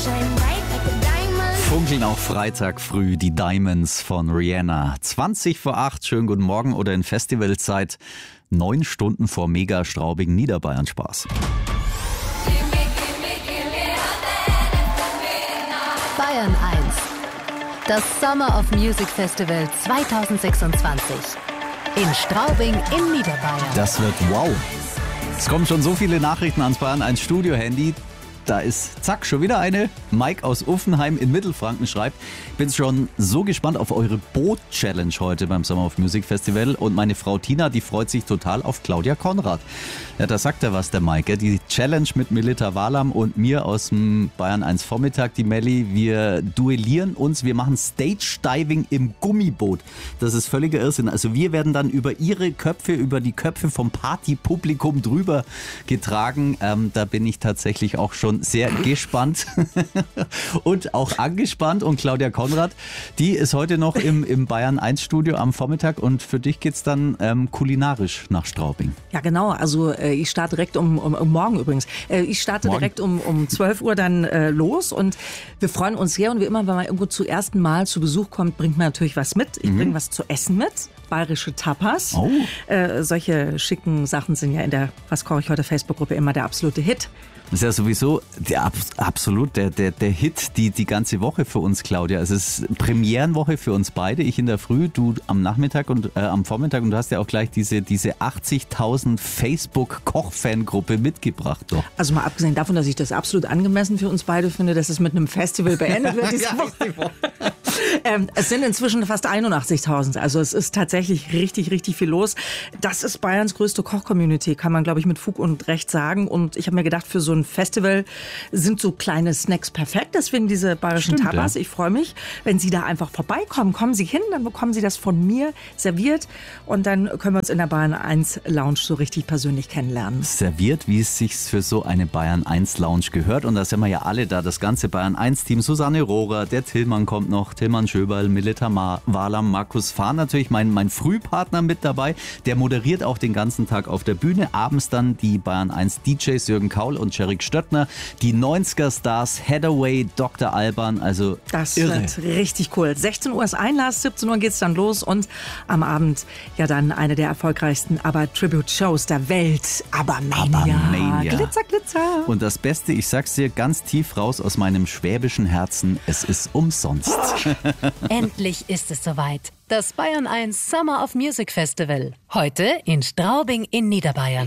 Funkeln auch Freitag früh die Diamonds von Rihanna. 20:08, schönen guten Morgen oder in Festivalzeit. 9 Stunden vor mega Straubing Niederbayern Spaß. Bayern 1. Das Summer of Music Festival 2026. In Straubing in Niederbayern. Das wird wow. Es kommen schon so viele Nachrichten ans Bayern 1 Studio-Handy. Da ist, zack, schon wieder eine. Mike aus Uffenheim in Mittelfranken schreibt, ich bin schon so gespannt auf eure Boot-Challenge heute beim Summer of Music Festival. Und meine Frau Tina, die freut sich total auf Claudia Konrad. Ja, da sagt er was, der Mike. Die Challenge mit Melita Walam und mir aus dem Bayern 1 Vormittag, die Melli. Wir duellieren uns, wir machen Stage-Diving im Gummiboot. Das ist völliger Irrsinn. Also wir werden dann über ihre Köpfe, über die Köpfe vom Partypublikum drüber getragen. Da bin ich tatsächlich auch schon sehr gespannt und auch angespannt. Und Claudia Konrad, die ist heute noch im Bayern 1 Studio am Vormittag und für dich geht's dann kulinarisch nach Straubing. Ja genau, also ich starte direkt morgen übrigens. Ich starte morgen direkt um 12 Uhr dann los und wir freuen uns sehr und wie immer, wenn man irgendwo zum ersten Mal zu Besuch kommt, bringt man natürlich was mit. Ich bringe was zu essen mit. Bayerische Tapas. Oh. Solche schicken Sachen sind ja in der Was koche ich heute Facebook-Gruppe immer der absolute Hit. Das ist ja sowieso der Hit die ganze Woche für uns, Claudia. Es ist Premierenwoche für uns beide. Ich in der Früh, du am Nachmittag und am Vormittag. Und du hast ja auch gleich diese 80.000 Facebook-Koch-Fangruppe mitgebracht. Doch. Also mal abgesehen davon, dass ich das absolut angemessen für uns beide finde, dass es mit einem Festival beendet wird diese Woche. Es sind inzwischen fast 81.000. Also es ist tatsächlich richtig, richtig viel los. Das ist Bayerns größte Koch-Community, kann man, glaube ich, mit Fug und Recht sagen. Und ich habe mir gedacht, für so ein Festival sind so kleine Snacks perfekt. Deswegen diese bayerischen Tapas. Ja. Ich freue mich, wenn Sie da einfach vorbeikommen. Kommen Sie hin, dann bekommen Sie das von mir serviert. Und dann können wir uns in der Bayern 1 Lounge so richtig persönlich kennenlernen. Serviert, wie es sich für so eine Bayern 1 Lounge gehört. Und da sind wir ja alle da, das ganze Bayern 1 Team. Susanne Rohrer, der Tillmann kommt noch, Tillmann Schöberl, Melita Walam, Markus Fahn natürlich, mein Frühpartner mit dabei. Der moderiert auch den ganzen Tag auf der Bühne. Abends dann die Bayern 1 DJs Jürgen Kaul und Jerry Stöttner, die 90er-Stars Hathaway, Dr. Alban, also das irre. Wird richtig cool. 16 Uhr ist Einlass, 17 Uhr geht's dann los und am Abend ja dann eine der erfolgreichsten Tribute-Shows der Welt, ABBA-Mania. Glitzer, Glitzer. Und das Beste, ich sag's dir ganz tief raus aus meinem schwäbischen Herzen, es ist umsonst. Endlich ist es soweit. Das Bayern 1 Summer of Music Festival. Heute in Straubing in Niederbayern.